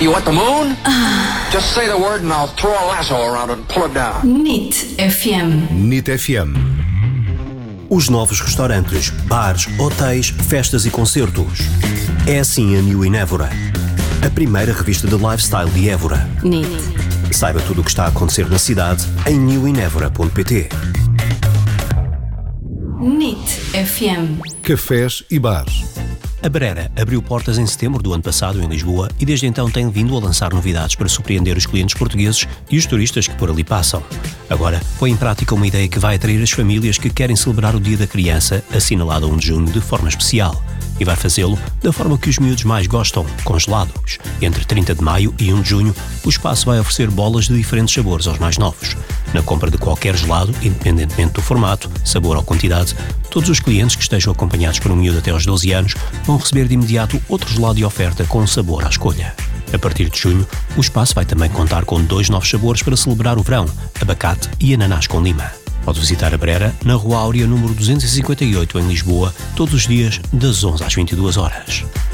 You want the moon? Just say the word and I'll throw a lasso around it and pull it down. NIT FM. NIT FM. Os novos restaurantes, bares, hotéis, festas e concertos. É assim a New in Évora. A primeira revista de lifestyle de Évora. NIT. Saiba tudo o que está a acontecer na cidade em newinevora.pt. NIT FM. Cafés e bares. A Brera abriu portas em setembro do ano passado em Lisboa e desde então tem vindo a lançar novidades para surpreender os clientes portugueses e os turistas que por ali passam. Agora põe em prática uma ideia que vai atrair as famílias que querem celebrar o Dia da Criança, assinalado a 1 de junho, de forma especial. E vai fazê-lo da forma que os miúdos mais gostam, congelados. Entre 30 de maio e 1 de junho, o espaço vai oferecer bolas de diferentes sabores aos mais novos. Na compra de qualquer gelado, independentemente do formato, sabor ou quantidade, todos os clientes que estejam acompanhados por um miúdo até aos 12 anos vão receber de imediato outro gelado de oferta com um sabor à escolha. A partir de junho, o espaço vai também contar com 2 novos sabores para celebrar o verão, abacate e ananás com lima. Pode visitar a Brera na Rua Áurea, número 258, em Lisboa, todos os dias, das 11 às 22 horas.